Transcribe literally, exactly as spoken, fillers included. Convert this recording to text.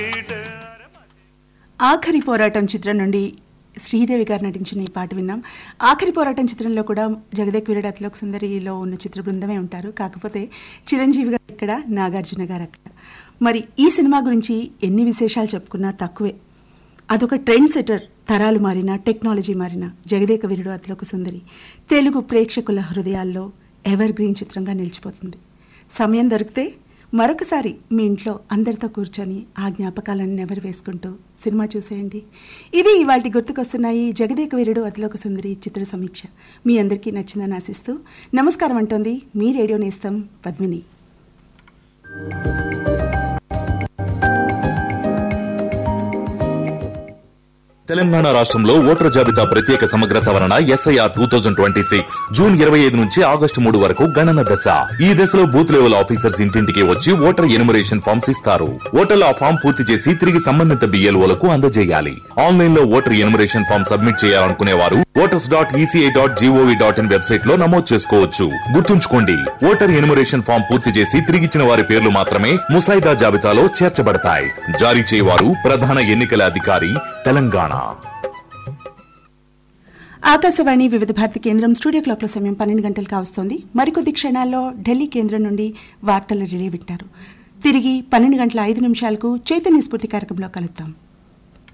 ఆఖరి పోరాటం చిత్రం నుండి శ్రీదేవి గారు నటించిన ఈ పాట విన్నాం. ఆఖరి పోరాటం చిత్రంలో కూడా జగదేక్ వీరుడు అతిలోక సుందరిలో ఉన్న చిత్ర బృందమే ఉంటారు. కాకపోతే చిరంజీవి గారు ఇక్కడ, నాగార్జున గారు అక్కడ. మరి ఈ సినిమా గురించి ఎన్ని విశేషాలు చెప్పుకున్నా తక్కువే. అదొక ట్రెండ్ సెటర్. తరాలు మారినా, టెక్నాలజీ మారినా జగదేక వీరుడు అతిలోక సుందరి తెలుగు ప్రేక్షకుల హృదయాల్లో ఎవర్ గ్రీన్ చిత్రంగా నిలిచిపోతుంది. సమయం దొరికితే మరొకసారి మీ ఇంట్లో అందరితో కూర్చొని ఆ జ్ఞాపకాలను నెవరు వేసుకుంటూ సినిమా చూసేయండి. ఇది ఇవాళ గుర్తుకొస్తున్నాయి జగదేక వీరుడు అతిలోక సుందరి చిత్ర సమీక్ష. మీ అందరికీ నచ్చిందని ఆశిస్తూ నమస్కారం అంటోంది మీ రేడియో నేస్తం పద్మిని. తెలంగాణ రాష్ట్రంలో ఓటర్ జాబితా ప్రత్యేక సమగ్ర సవరణ SIR two thousand twenty six June ఇరవై ఐదు నుంచి ఆగస్టు మూడు వరకు గణన దశ. ఈ దశలో బూత్ లెవెల్ ఆఫీసర్స్ ఇంటింటికి వచ్చి ఓటర్ ఎన్యుమరేషన్ ఫామ్స్ ఇస్తారు. ఓటర్లు ఆ ఫామ్ పూర్తి చేసి తిరిగి సంబంధిత బిఎల్ఓలకు అందజేయాలి. ఆన్లైన్ లో ఓటర్ ఎన్యుమరేషన్ ఫామ్ సబ్మిట్ చేయాలనుకునే వారు voters dot ECI dot GOV dot in website లో నమోదు చేసుకోవచ్చు. గుర్తుంచుకోండి, ఓటర్ ఎన్యుమరేషన్ ఫామ్ పూర్తి చేసి తిరిగిచ్చిన వారి పేర్లు మాత్రమే ముసాయిదా జాబితాలో చేర్చబడతాయి. జారీ చేయవారు ప్రధాన ఎన్నికల అధికారి, తెలంగాణ. ఆకాశవాణి వివిధ భారతి కేంద్రం స్టూడియో క్లాక్ లో సమయం పన్నెండు గంటలు కావస్తోంది. మరికొద్ది క్షణాల్లో ఢిల్లీ కేంద్రం నుండి వార్తల రిలే వింటారు. తిరిగి పన్నెండు గంటల ఐదు నిమిషాలకు చైతన్య స్ఫూర్తి కార్యక్రమంలో కలుద్దాం.